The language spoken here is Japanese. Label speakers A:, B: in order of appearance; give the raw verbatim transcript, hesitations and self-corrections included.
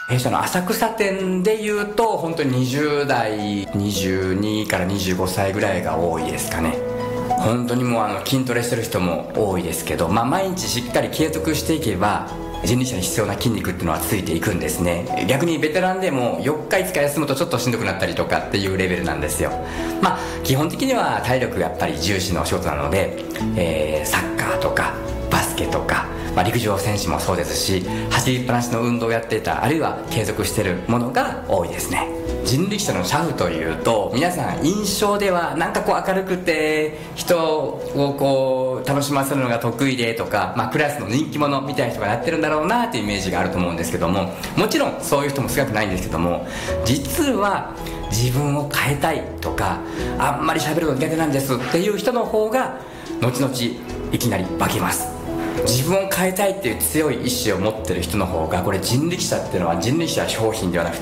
A: 弊社の浅草店でいうと本当ににじゅう代にじゅうにからにじゅうごさいぐらいが多いですかね。本当にもうあの筋トレしてる人も多いですけど、まあ、毎日しっかり継続していけば人力車に必要な筋肉っていうのはついていくんですね。逆にベテランでもよっかいつか休むとちょっとしんどくなったりとかっていうレベルなんですよ。まあ基本的には体力やっぱり重視の仕事なので、えー、サッカーとかバスケとか、まあ、陸上選手もそうですし、走りっぱなしの運動をやっていた、あるいは継続しているものが多いですね。人力車の車夫というと皆さん印象ではなんかこう明るくて人をこう楽しませるのが得意でとか、まあ、クラスの人気者みたいな人がやってるんだろうなというイメージがあると思うんですけども、もちろんそういう人も少なくないんですけども、実は自分を変えたいとかあんまり喋るの苦手なんですっていう人の方が後々いきなり化けます。自分を変えたいっていう強い意志を持ってる人の方が、これ人力車っていうのは人力車は商品ではなく